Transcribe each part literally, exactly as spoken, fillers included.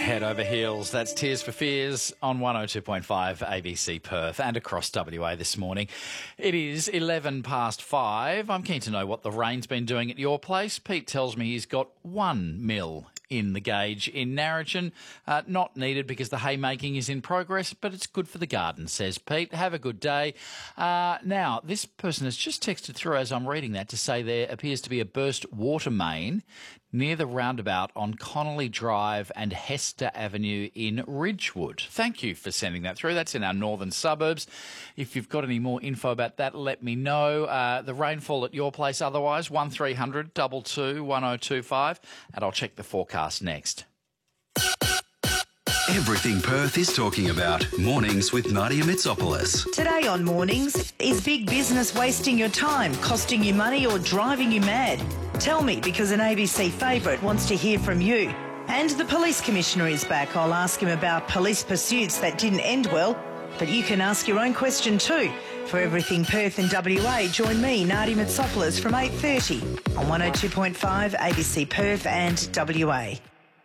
Head over heels. That's Tears for Fears on one oh two point five A B C Perth and across W A this morning. It is eleven past five. I'm keen to know what the rain's been doing at your place. Pete tells me he's got one mil in the gauge in Narrogin. Uh, not needed because the haymaking is in progress, but it's good for the garden, says Pete. Have a good day. Uh, now, this person has just texted through as I'm reading that to say there appears to be a burst water main near the roundabout on Connolly Drive and Hester Avenue in Ridgewood. Thank you for sending that through. That's in our northern suburbs. If you've got any more info about that, let me know. Uh, the rainfall at your place otherwise, one three hundred two two one oh two five, and I'll check the forecast next. Everything Perth is talking about. Mornings with Nadia Mitsopoulos. Today on Mornings, is big business wasting your time, costing you money or driving you mad? Tell me, because an A B C favourite wants to hear from you. And the Police Commissioner is back. I'll ask him about police pursuits that didn't end well. But you can ask your own question too. For Everything Perth and W A, join me, Nadia Mitsopoulos, from eight thirty on one oh two point five A B C Perth and W A.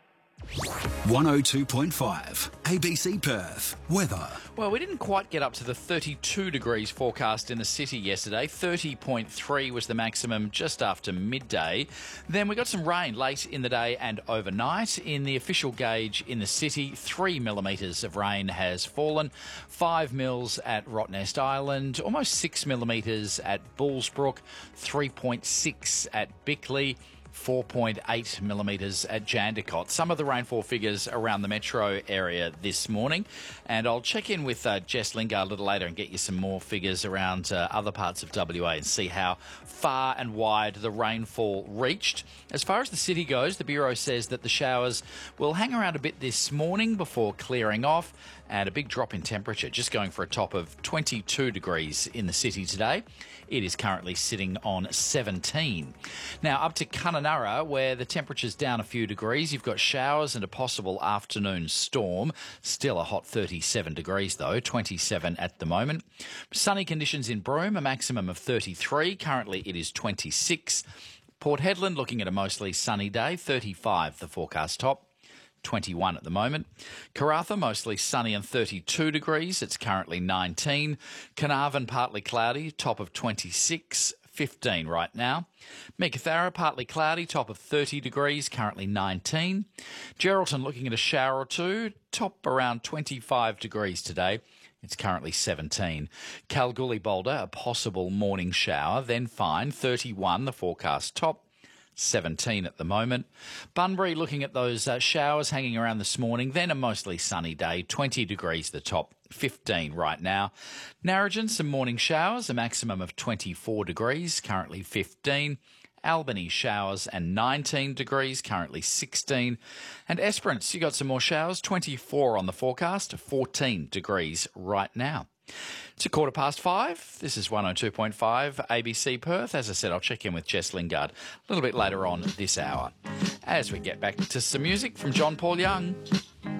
one oh two point five A B C Perth. Weather. Well, we didn't quite get up to the thirty-two degrees forecast in the city yesterday. thirty point three was the maximum just after midday. Then we got some rain late in the day and overnight. In the official gauge in the city, three millimetres of rain has fallen. Five mils at Rottnest Island, almost six millimetres at Bullsbrook, three point six at Bickley, four point eight millimetres at Jandakot. Some of the rainfall figures around the metro area this morning. And I'll check in with uh, Jess Lingard a little later and get you some more figures around uh, other parts of W A and see how far and wide the rainfall reached. As far as the city goes, the Bureau says that the showers will hang around a bit this morning before clearing off, and a big drop in temperature, just going for a top of twenty-two degrees in the city today. It is currently sitting on seventeen. Now, up to Kununurra, where the temperature's down a few degrees. You've got showers and a possible afternoon storm. Still a hot thirty-seven degrees, though, twenty-seven at the moment. Sunny conditions in Broome, a maximum of thirty-three. Currently, it is twenty-six. Port Hedland looking at a mostly sunny day, thirty-five the forecast top. twenty-one at the moment. Karratha, mostly sunny and thirty-two degrees. It's currently nineteen. Carnarvon, partly cloudy, top of twenty-six. fifteen right now. Meekatharra, partly cloudy, top of thirty degrees, currently nineteen. Geraldton looking at a shower or two, top around twenty-five degrees today. It's currently seventeen. Kalgoorlie Boulder, a possible morning shower, then fine, thirty-one the forecast top. seventeen at the moment. Bunbury looking at those uh, showers hanging around this morning, then a mostly sunny day, twenty degrees the top, fifteen right now. Narrogin, some morning showers, a maximum of twenty-four degrees, currently fifteen. Albany, showers and nineteen degrees, currently sixteen. And Esperance, you got some more showers, twenty-four on the forecast, fourteen degrees right now. It's a quarter past five. This is one oh two point five A B C Perth. As I said, I'll check in with Jess Lingard a little bit later on this hour as we get back to some music from John Paul Young.